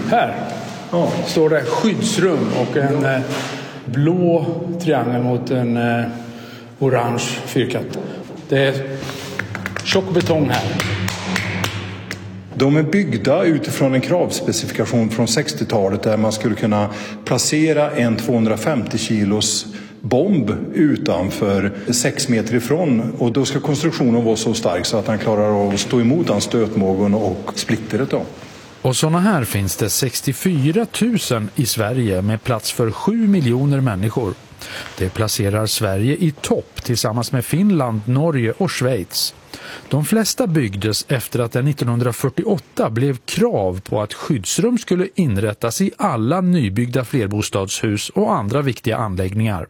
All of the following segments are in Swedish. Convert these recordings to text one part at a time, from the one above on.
Här står det skyddsrum och en blå triangel mot en orange fyrkant. Det är tjock betong här. De är byggda utifrån en kravspecifikation från 60-talet där man skulle kunna placera en 250 kilos bomb utanför 6 meter ifrån. Och då ska konstruktionen vara så stark så att han klarar av att stå emot den stötmågen och splittret då. Och sådana här finns det 64 000 i Sverige med plats för 7 miljoner människor. Det placerar Sverige i topp tillsammans med Finland, Norge och Schweiz. De flesta byggdes efter att det 1948 blev krav på att skyddsrum skulle inrättas i alla nybyggda flerbostadshus och andra viktiga anläggningar.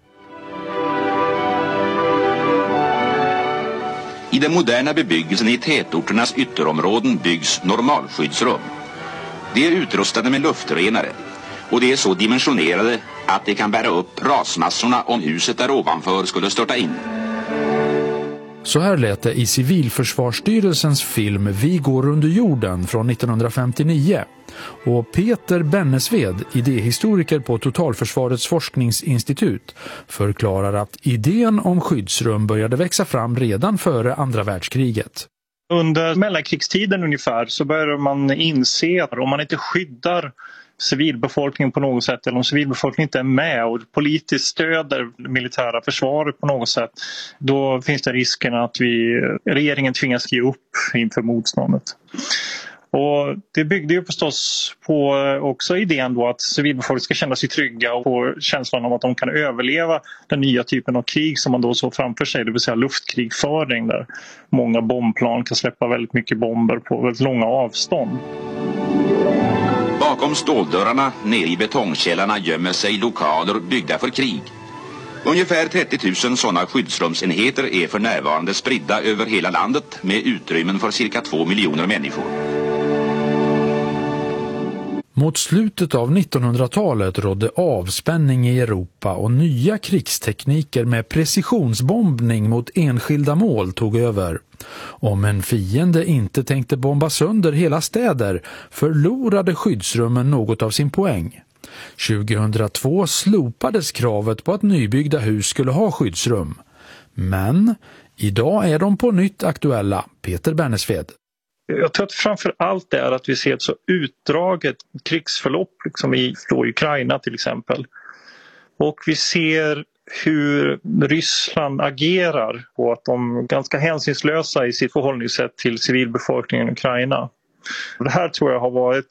I den moderna bebyggelsen i tätorternas ytterområden byggs normalskyddsrum. De är utrustade med luftrenare och de är så dimensionerade att de kan bära upp rasmassorna om huset där ovanför skulle störta in. Så här lät det i Civilförsvarsstyrelsens film Vi går under jorden från 1959. Och Peter Bennesved, idéhistoriker på Totalförsvarets forskningsinstitut, förklarar att idén om skyddsrum började växa fram redan före andra världskriget. Under mellankrigstiden ungefär så började man inse att om man inte skyddar civilbefolkningen på något sätt eller om civilbefolkningen inte är med och politiskt stöder det militära försvaret på något sätt, då finns det risken att regeringen tvingas ge upp inför motståndet. Och det byggde ju förstås på också idén då att civilbefolkningen ska känna sig trygga och få känslan av att de kan överleva den nya typen av krig som man då såg framför sig, det vill säga luftkrigföring där många bombplan kan släppa väldigt mycket bomber på väldigt långa avstånd. Bakom ståldörrarna nere i betongkällarna gömmer sig lokaler byggda för krig. Ungefär 30 000 sådana skyddsrumsenheter är för närvarande spridda över hela landet med utrymmen för cirka 2 miljoner människor. Mot slutet av 1900-talet rådde avspänning i Europa och nya krigstekniker med precisionsbombning mot enskilda mål tog över. Om en fiende inte tänkte bomba sönder hela städer förlorade skyddsrummen något av sin poäng. 2002 slopades kravet på att nybyggda hus skulle ha skyddsrum. Men idag är de på nytt aktuella. Peter Bennesved. Jag tror att framför allt är att vi ser ett så utdraget krigsförlopp liksom i Ukraina till exempel. Och vi ser hur Ryssland agerar och att de är ganska hänsynslösa i sitt förhållningssätt till civilbefolkningen i Ukraina. Det här tror jag har varit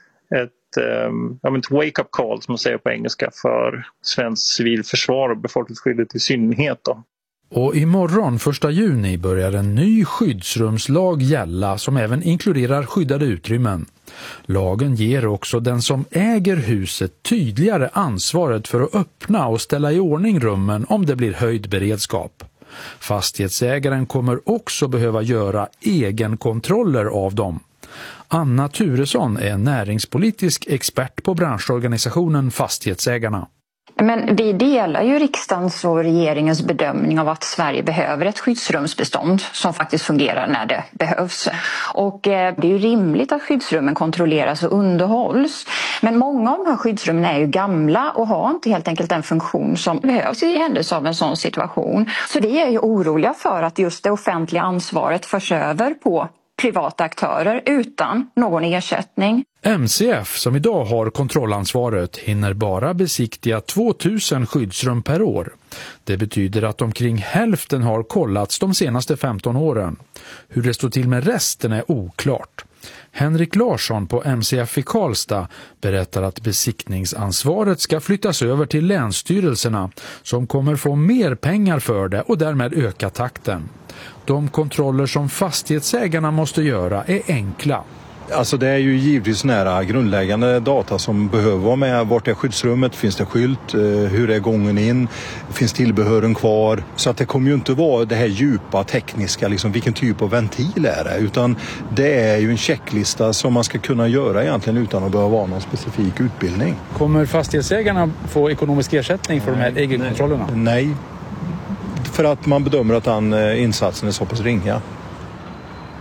ett wake-up call som man säger på engelska för svenskt civilförsvar och befolkningsskyddet i synnerhet då. Och imorgon 1 juni börjar en ny skyddsrumslag gälla som även inkluderar skyddade utrymmen. Lagen ger också den som äger huset tydligare ansvaret för att öppna och ställa i ordning rummen om det blir höjd beredskap. Fastighetsägaren kommer också behöva göra egenkontroller av dem. Anna Turesson är näringspolitisk expert på branschorganisationen Fastighetsägarna. Men vi delar ju riksdagens och regeringens bedömning av att Sverige behöver ett skyddsrumsbestånd som faktiskt fungerar när det behövs. Och det är ju rimligt att skyddsrummen kontrolleras och underhålls. Men många av de här skyddsrummen är ju gamla och har inte helt enkelt den funktion som behövs i händelse av en sån situation. Så det är ju oroliga för att just det offentliga ansvaret förs över på privata aktörer utan någon ersättning. MCF, som idag har kontrollansvaret, hinner bara besiktiga 2000 skyddsrum per år. Det betyder att omkring hälften har kollats de senaste 15 åren. Hur det står till med resten är oklart. Henrik Larsson på MCF i Karlstad berättar att besiktningsansvaret ska flyttas över till länsstyrelserna som kommer få mer pengar för det och därmed öka takten. De kontroller som fastighetsägarna måste göra är enkla. Alltså det är ju givetvis nära grundläggande data som behöver vara med. Vart är skyddsrummet? Finns det skylt? Hur är gången in? Finns tillbehören kvar? Så att det kommer ju inte vara det här djupa tekniska, liksom vilken typ av ventil är det? Utan det är ju en checklista som man ska kunna göra egentligen utan att behöva vara någon specifik utbildning. Kommer fastighetsägarna få ekonomisk ersättning för de här egenkontrollerna? Nej, för att man bedömer att den insatsen är så pass ringa.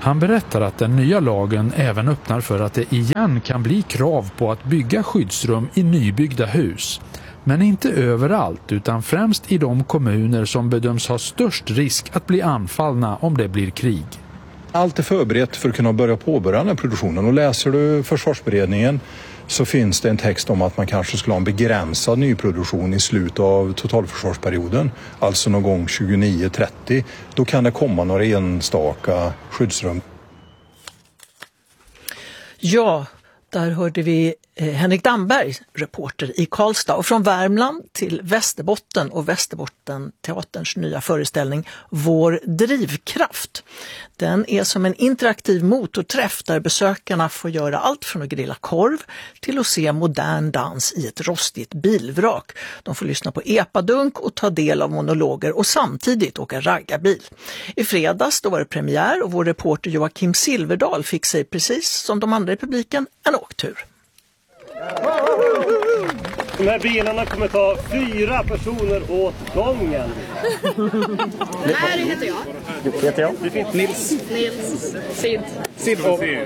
Han berättar att den nya lagen även öppnar för att det igen kan bli krav på att bygga skyddsrum i nybyggda hus. Men inte överallt utan främst i de kommuner som bedöms ha störst risk att bli anfallna om det blir krig. Allt är förberett för att kunna påbörja den här produktionen, och läser du försvarsberedningen så finns det en text om att man kanske skulle ha en begränsad nyproduktion i slutet av totalförsvarsperioden, alltså någon gång 29-30. Då kan det komma några enstaka skyddsrum. Ja, där hörde vi Henrik Damberg, reporter i Karlstad, och från Värmland till Västerbotten och Västerbottenteaterns nya föreställning Vår drivkraft. Den är som en interaktiv motorträff där besökarna får göra allt från att grilla korv till att se modern dans i ett rostigt bilvrak. De får lyssna på epadunk och ta del av monologer och samtidigt åka raggarbil. I fredags då var det premiär och vår reporter Joakim Silverdal fick sig precis som de andra i publiken en åktur. De här bilarna kommer ta 4 personer åt gången. Här heter jag. Nils. Sid.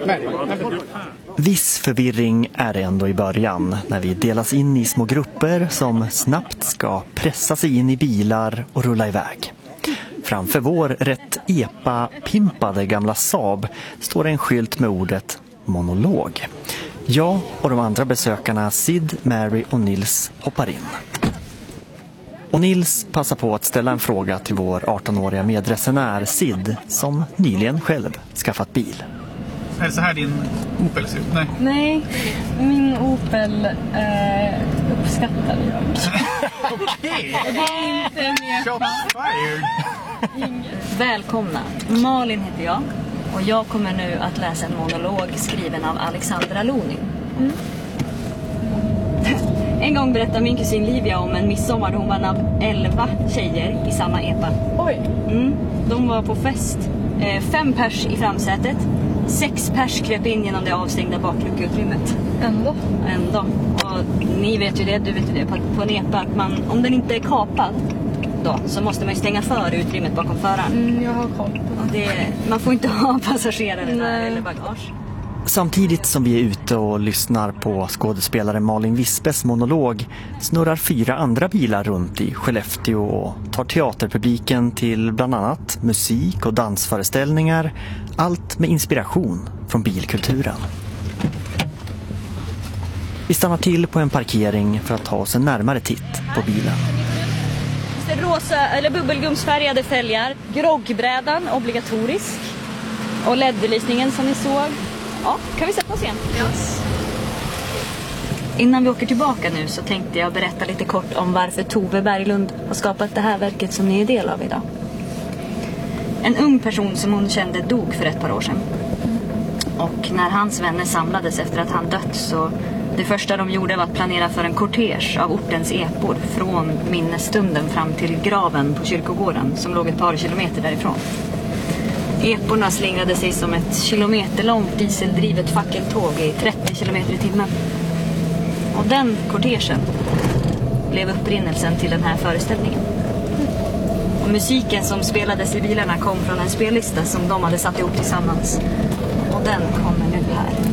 Viss förvirring är det ändå i början när vi delas in i små grupper som snabbt ska pressa sig in i bilar och rulla iväg. Framför vår rätt epa-pimpade gamla Saab står en skylt med ordet monolog. Jag och de andra besökarna Sid, Mary och Nils hoppar in. Och Nils passar på att ställa en fråga till vår 18-åriga medresenär Sid, som nyligen själv skaffat bil. Är det så här din Opel ser ut? Nej, min Opel uppskattar jag. Okej. Det är inte mer. Shots fired. Välkomna. Malin heter jag. Och jag kommer nu att läsa en monolog skriven av Alexandra Loning. En gång berättade min kusin Livia om en midsommar då hon var en av 11 tjejer i samma epa. Oj! De var på fest. 5 pers i framsätet. 6 pers kröp in genom det avstängda bakluckeutrymmet. Ändå. Och ni vet ju det, du vet ju det, på en epa att man, om den inte är kapad då, så måste man ju stänga för utrymmet bakom föraren. Jag har koll på det. Man får inte ha passagerare där eller bagage. Samtidigt som vi är ute och lyssnar på skådespelare Malin Wispes monolog snurrar 4 andra bilar runt i Skellefteå och tar teaterpubliken till bland annat musik- och dansföreställningar. Allt med inspiration från bilkulturen. Vi stannar till på en parkering för att ta oss en närmare titt på bilen. Rosa eller bubbelgumsfärgade fälgar. Groggbrädan, obligatorisk. Och LED-belysningen som ni såg. Ja, kan vi sätta oss igen? Yes. Innan vi åker tillbaka nu så tänkte jag berätta lite kort om varför Tove Berglund har skapat det här verket som ni är del av idag. En ung person som hon kände dog för ett par år sedan. Och när hans vänner samlades efter att han dött så det första de gjorde var att planera för en kortege av ortens epor från minnesstunden fram till graven på kyrkogården som låg ett par kilometer därifrån. Eporna slingrade sig som ett kilometerlångt dieseldrivet fackeltåg i 30 kilometer i timmen. Och den kortegen blev upprinnelsen till den här föreställningen. Och musiken som spelades i bilarna kom från en spellista som de hade satt ihop tillsammans. Och den kommer nu här.